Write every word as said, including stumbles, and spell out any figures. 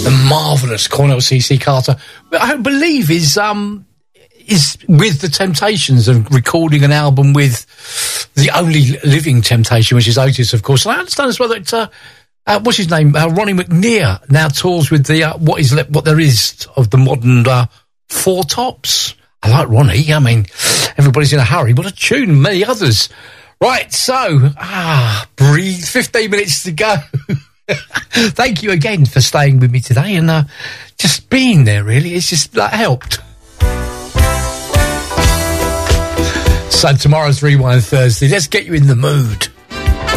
The marvellous Cornell C C Carter, I believe is um is with the Temptations and recording an album with the only living Temptation, which is Otis, of course. And I understand as well that uh, uh, what's his name, uh, Ronnie McNear, now tours with the uh, what is le- what there is of the modern uh, Four Tops. I like Ronnie. I mean, everybody's in a hurry. What a tune, many others. Right, so ah, breathe. Fifteen minutes to go. Thank you again for staying with me today and uh, just being there, really. It's just, that helped. So tomorrow's Rewind Thursday. Let's get you in the mood.